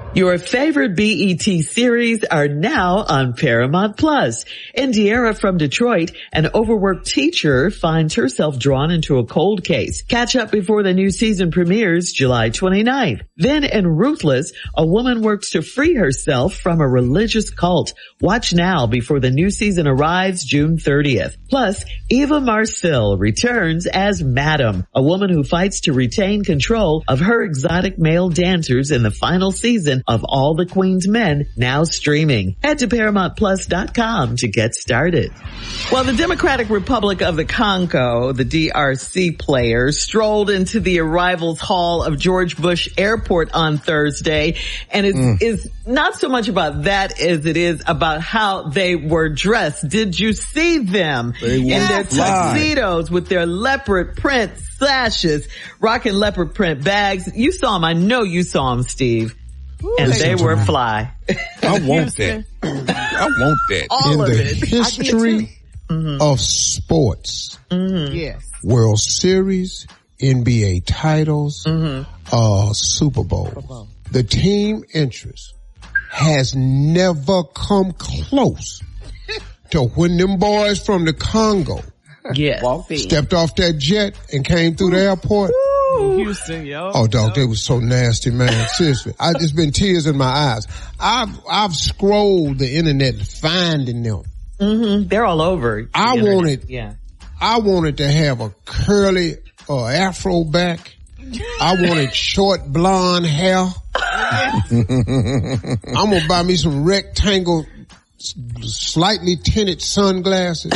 Your favorite BET series are now on Paramount Plus. Indiera from Detroit, an overworked teacher, finds herself drawn into a cold case. Catch up before the new season premieres July 29th. Then in Ruthless, a woman works to free herself from a religious cult. Watch now before the new season arrives June 30th. Plus, Eva Marcille returns as Madam, a woman who fights to retain control of her exotic male dancers in the final season of All the Queen's Men, now streaming. Head to ParamountPlus.com to get started. Well, the Democratic Republic of the Congo, the DRC players, strolled into the arrivals hall of George Bush Airport on Thursday, and it is not so much about that as it is about how they were dressed. Did you see them in their tuxedos with their leopard print sashes, rocking leopard print bags? You saw them. I know you saw them, Steve. And they were fly. I want that. I want that. All of it. In the history of sports, Yes. World Series, NBA titles, Super Bowl, the team interest has never come close to when them boys from the Congo stepped off that jet and came through the airport. Houston, yo. Oh, dog, they was so nasty, man. Seriously. It's been tears in my eyes. I've scrolled the internet finding them. They're all over. I wanted to have a curly afro back. I wanted short blonde hair. I'm gonna buy me some rectangle, slightly tinted sunglasses.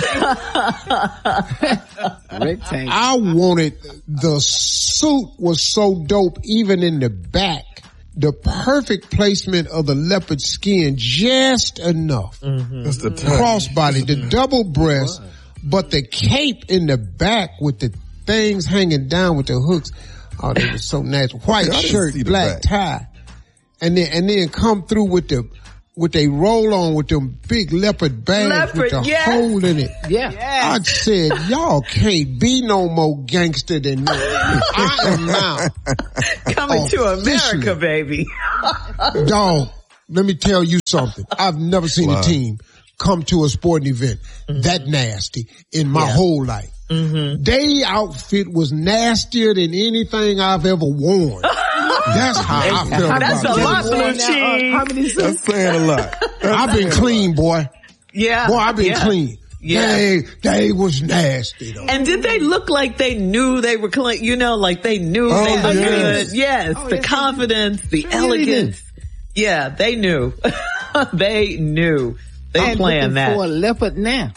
Rectangle. I wanted, the suit was so dope even in the back. The perfect placement of the leopard skin, just enough. That's the Crossbody, the double breast, but the cape in the back with the things hanging down with the hooks. Oh, they were so nice. White shirt, black tie. And then come through with they roll on with them big leopard bags with the hole in it. Yeah. I said, y'all can't be no more gangster than me. I am now coming to America, baby. Dog, let me tell you something. I've never seen a team come to a sporting event that nasty in my whole life. They outfit was nastier than anything I've ever worn. That's how I felt about it. That's a lot, Blue Cheese. That's saying a lot. I've been clean, boy. Yeah. Boy, I've been clean. Yeah. They was nasty though. And did they look like they knew they were clean? You know, like they knew they looked good. Yes. The confidence, the elegance. Yeah, they knew. They knew. They planned that. For a leopard now.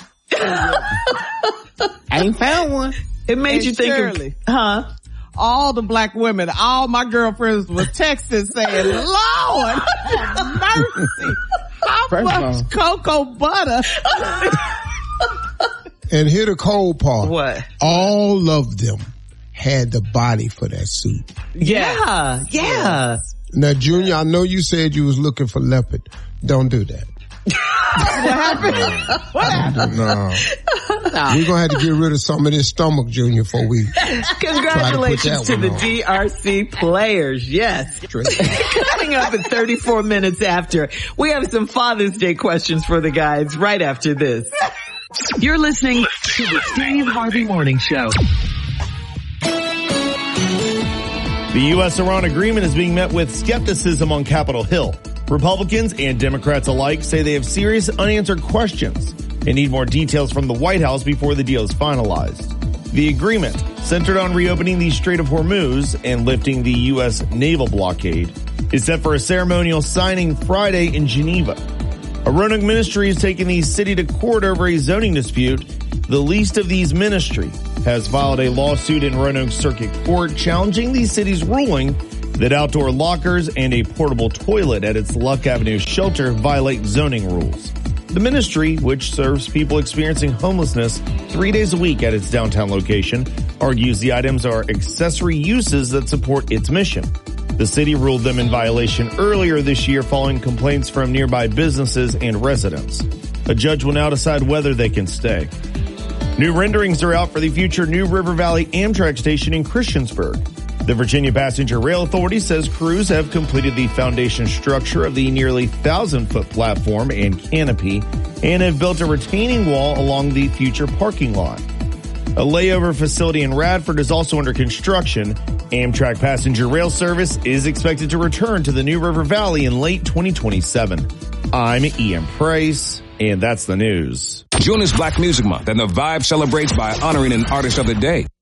I ain't found one. It made you think of, all the black women, all my girlfriends were texting saying, Lord, mercy. How much cocoa butter? And here the cold part. What? All of them had the body for that suit. Yeah. Now, Junior, I know you said you was looking for leopard. Don't do that. What happened? No. We're going to have to get rid of some of this stomach, Junior, before we Congratulations to the DRC players. Yes. Coming up at 34 minutes after, we have some Father's Day questions for the guys right after this. You're listening to the Steve Harvey Morning Show. The U.S.-Iran agreement is being met with skepticism on Capitol Hill. Republicans and Democrats alike say they have serious unanswered questions and need more details from the White House before the deal is finalized. The agreement, centered on reopening the Strait of Hormuz and lifting the U.S. naval blockade, is set for a ceremonial signing Friday in Geneva. A Roanoke ministry is taking the city to court over a zoning dispute. The least of these ministry has filed a lawsuit in Roanoke Circuit Court challenging the city's ruling that outdoor lockers and a portable toilet at its Luck Avenue shelter violate zoning rules. The ministry, which serves people experiencing homelessness 3 days a week at its downtown location, argues the items are accessory uses that support its mission. The city ruled them in violation earlier this year following complaints from nearby businesses and residents. A judge will now decide whether they can stay. New renderings are out for the future New River Valley Amtrak station in Christiansburg. The Virginia Passenger Rail Authority says crews have completed the foundation structure of the nearly 1,000-foot platform and canopy and have built a retaining wall along the future parking lot. A layover facility in Radford is also under construction. Amtrak passenger rail service is expected to return to the New River Valley in late 2027. I'm Ian Price, and that's the news. June is Black Music Month, and the Vibe celebrates by honoring an artist of the day.